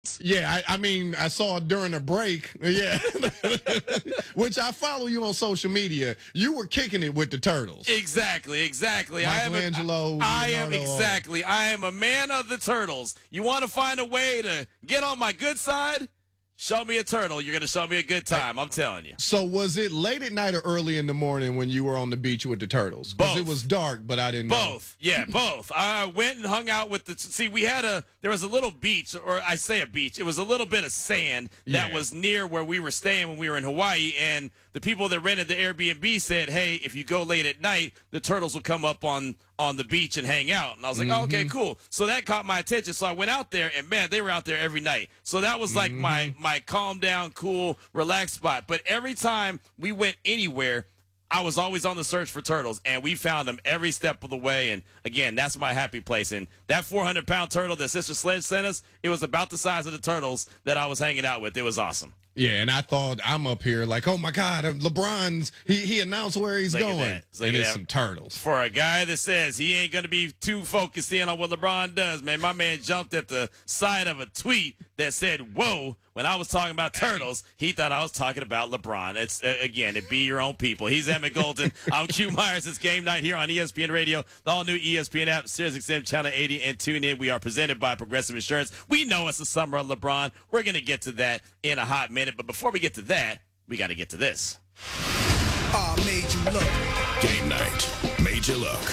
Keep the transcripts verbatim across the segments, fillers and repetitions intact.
Yeah, I, I mean, I saw it during a break. Yeah, which I follow you on social media. You were kicking it with the Turtles. Exactly, exactly. Michelangelo. I am, a, I am Leonardo. exactly. I am a man of the Turtles. You want to find a way to get on my good side? Show me a turtle. You're going to show me a good time. I'm telling you. So was it late at night or early in the morning when you were on the beach with the Turtles? Both. It was dark, but I didn't both. know. Both. Yeah, both. I went and hung out with the. See, we had a. There was a little beach, or I say a beach. It was a little bit of sand that Yeah. was near where we were staying when we were in Hawaii. And the people that rented the Airbnb said, "Hey, if you go late at night, the turtles will come up on on the beach and hang out." And I was like, Mm-hmm. oh, "Okay, cool." So that caught my attention. So I went out there, and man, they were out there every night. So that was like Mm-hmm. my my calm down, cool, relaxed spot. But every time we went anywhere, I was always on the search for turtles, and we found them every step of the way. And again, that's my happy place. And that four hundred pound turtle that Sister Sledge sent us, it was about the size of the turtles that I was hanging out with. It was awesome. Yeah, and I thought I'm up here like, oh my God, LeBron's he he announced where he's Look at going, that. Look and at it's that. some turtles. For a guy that says he ain't going to be too focused in on what LeBron does, man, my man jumped at the side of a tweet that said, whoa, when I was talking about turtles, he thought I was talking about LeBron. It's, uh, again, it be your own people. He's Emmett Golden. I'm Q Myers. It's game night here on E S P N Radio, the all-new E S P N app, Sirius X M Channel eighty, and tune in. We are presented by Progressive Insurance. We know it's the summer of LeBron. We're going to get to that in a hot minute. But before we get to that, we got to get to this. I made you look. Game night. Made you look.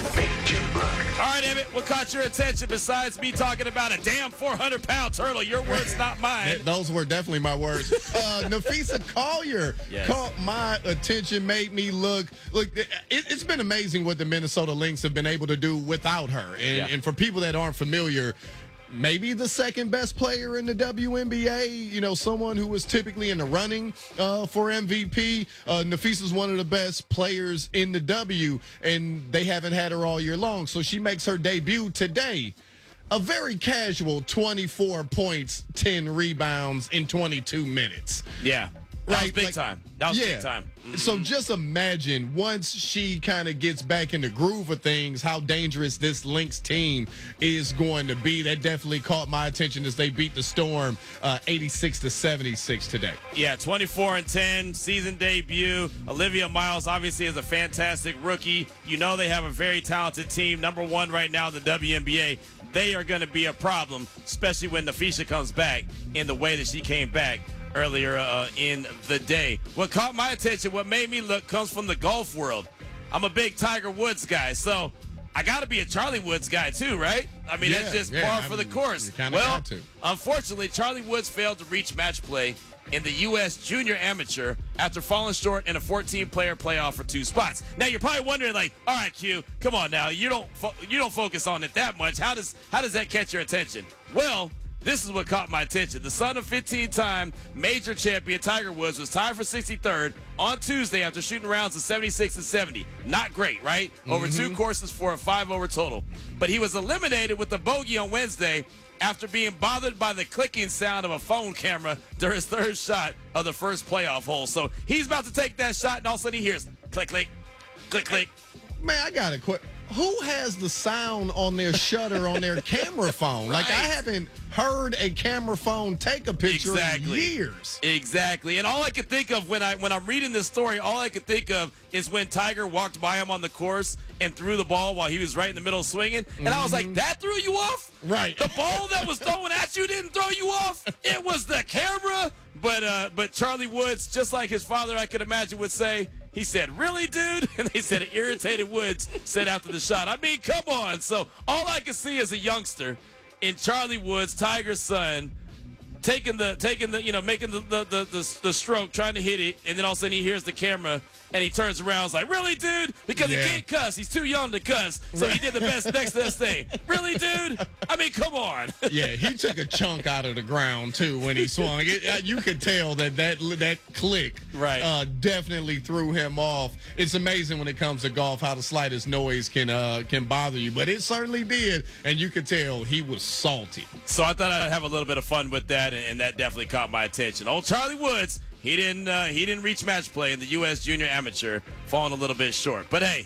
All right, Emmett, what caught your attention besides me talking about a damn four hundred pound turtle? Your words, not mine. Th- Those were definitely my words. Uh, Nafisa Collier Yes. caught my attention, made me look. Look, it, it's been amazing what the Minnesota Lynx have been able to do without her. And, Yeah. and for people that aren't familiar, maybe the second best player in the W N B A, you know, someone who was typically in the running uh, for M V P. Uh, Nafisa's one of the best players in the W, and they haven't had her all year long. So she makes her debut today. A very casual twenty-four points, ten rebounds in twenty-two minutes. Yeah. That was Right, big like- time. That was yeah. big time. So just imagine once she kind of gets back in the groove of things, how dangerous this Lynx team is going to be. That definitely caught my attention as they beat the Storm uh, eighty-six to seventy-six today. Yeah, twenty-four and ten, season debut. Olivia Miles obviously is a fantastic rookie. You know they have a very talented team, number one right now in the W N B A. They are going to be a problem, especially when Nafisa comes back in the way that she came back earlier uh, in the day. What caught my attention, what made me look, comes from the golf world. I'm a big Tiger Woods guy, so I got to be a Charlie Woods guy too, right? I mean, Yeah, that's just yeah, par I for the mean, course. you kinda Well, got to. unfortunately, Charlie Woods failed to reach match play in the U S Junior Amateur after falling short in a fourteen-player playoff for two spots. Now you're probably wondering, like, all right, Q, come on now, you don't fo- you don't focus on it that much. How does how does that catch your attention? Well, this is what caught my attention. The son of fifteen-time major champion Tiger Woods was tied for sixty-third on Tuesday after shooting rounds of seventy-six and seventy. Not great, right? Over two courses for a five-over total. But he was eliminated with a bogey on Wednesday after being bothered by the clicking sound of a phone camera during his third shot of the first playoff hole. So he's about to take that shot, and all of a sudden he hears click, click, click, click. Man, I got a quick. Who has the sound on their shutter on their camera phone? Like, I Right. haven't heard a camera phone take a picture Exactly. in years. Exactly. And all I could think of when I when I'm reading this story, all I could think of is when Tiger walked by him on the course and threw the ball while he was right in the middle of swinging. And I was like, that threw you off? Right. The ball that was thrown at you didn't throw you off? It was the camera? But uh, but Charlie Woods, just like his father, I could imagine, would say, he said, really, dude? And they said, irritated Woods said after the shot. I mean, come on. So all I can see is a youngster in Charlie Woods, Tiger's son, taking the, taking the, you know, making the, the, the, the, the stroke, trying to hit it. And then all of a sudden he hears the camera and he turns around and is like, really, dude? Because Yeah. he can't cuss. He's too young to cuss. So he did the best next best thing. Really, dude? I mean, come on. Yeah, he took a chunk out of the ground too when he swung. It, uh, you could tell that that that click Right. uh, definitely threw him off. It's amazing when it comes to golf how the slightest noise can uh, can bother you, but it certainly did, and you could tell he was salty. So I thought I'd have a little bit of fun with that, and, and that definitely caught my attention. Old Charlie Woods, he didn't uh, he didn't reach match play in the U S Junior Amateur, falling a little bit short. But hey,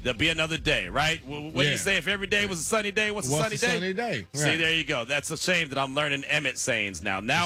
there'll be another day, right? What do Yeah. you say? If every day was a sunny day, what's a What's sunny a day? sunny day? See, Right. there you go. That's a shame that I'm learning Emmett sayings now. Now